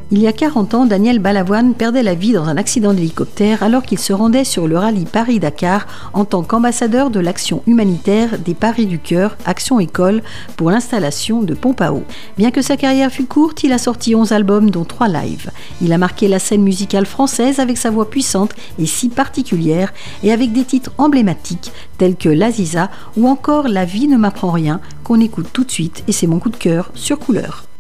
Il y a 40 ans, Daniel Balavoine perdait la vie dans un accident d'hélicoptère alors qu'il se rendait sur le rallye Paris-Dakar en tant qu'ambassadeur de l'action humanitaire des Paris du Cœur, Action École, pour l'installation de pompes à eau. Bien que sa carrière fût courte, il a sorti 11 albums dont 3 live. Il a marqué la scène musicale française avec sa voix puissante et si particulière et avec des titres emblématiques tels que l'Aziza ou encore La vie ne m'apprend rien qu'on écoute tout de suite et c'est mon coup de cœur sur Couleur.